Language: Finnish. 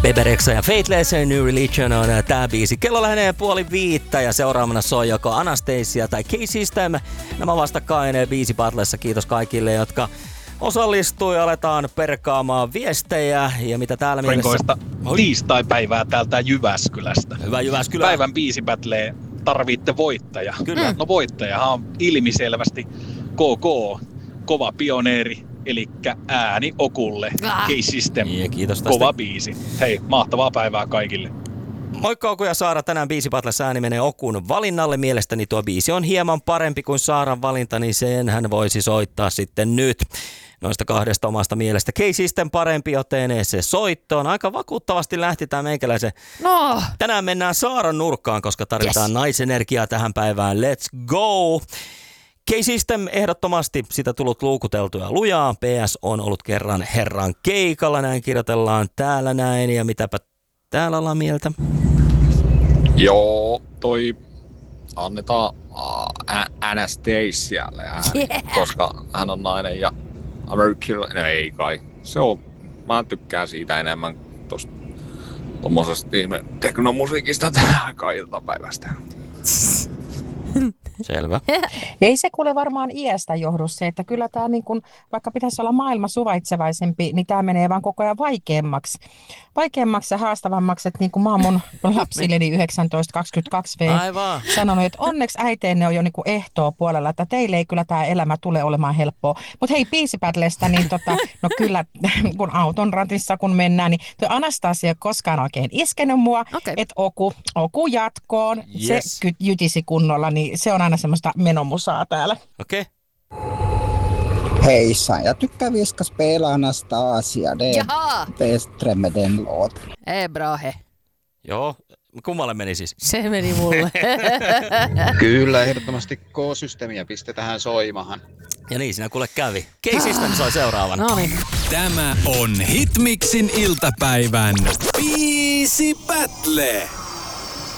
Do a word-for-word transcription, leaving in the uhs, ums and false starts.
Bebe Rexha ja Faithless New Religion on tää biisi. Kello lähenee puoli viittä ja seuraavana soi joko Anastacia tai K-System. Nämä vastakkain biisi battlessa. Kiitos kaikille, jotka osallistui. Aletaan perkaamaan viestejä ja mitä täällä mielessä... Renkoista tiistai-päivää täältä Jyväskylästä. Hyvä Jyväskylä. Päivän biisi battle tarvitte voittaja. Kyllä. No voittajahan on ilmiselvästi K K, kova pioneeri. Elikkä ääni Okulle, ah. K-System, ja kiitos tästä. Kova biisi. Hei, mahtavaa päivää kaikille. Moikka Oku ja Saara, tänään biisi battlessa ääni menee Okun valinnalle. Mielestäni tuo biisi on hieman parempi kuin Saaran valinta, niin sen hän voisi soittaa sitten nyt. Noista kahdesta omasta mielestä K-System parempi, joten se soittoon. Aika vakuuttavasti lähti tämä meikäläisen. No. Tänään mennään Saaran nurkkaan, koska tarvitaan yes. naisenergiaa tähän päivään. Let's go! K-System ehdottomasti sitä tullut luukuteltua lujaa. P S on ollut kerran herran keikalla, näin kirjoitellaan täällä näin. Ja mitäpä täällä ollaan mieltä? Joo, toi annetaan uh, Anastasialle ääni, yeah. koska hän on nainen ja American, no ei kai. Se on, mä tykkään siitä enemmän tosta tommosesta ihme teknomusiikista tähän kai iltapäivästä. Selvä. Ei se kuule varmaan iästä johdu se, että kyllä tämä niin kun, vaikka pitäisi olla maailma suvaitsevaisempi, niin tämä menee vaan koko ajan vaikeammaksi. Vaikeammaksi ja haastavammaksi, että niin kuin mä oon mun lapsilleni yhdeksäntoista kaksikymmentäkaksi V sanonut, että onneksi äiteenne on jo niin kuin ehtoo puolella, että teille ei kyllä tämä elämä tule olemaan helppoa. Mutta hei, biisipätlestä, niin tota, no kyllä kun auton ratissa kun mennään, niin tuo Anastacia ei koskaan oikein iskenyt mua, okay. että Oku, Oku jatkoon, yes. se jytisi kunnolla, niin se on aina semmoista menomusaa täällä. Okei. Okay. Hejsan, jag tycker vi ska spela Anastacia. Det är bättre med den låten. Ei bra he. Joo, kummalle meni siis? Se meni mulle. Kyllä, ehdottomasti K-systeemiä pistetään soimahan. Ja niin, siinä kuule kävi. K-System soi seuraavana. No niin. Tämä on Hitmixin iltapäivän Biisi Battle.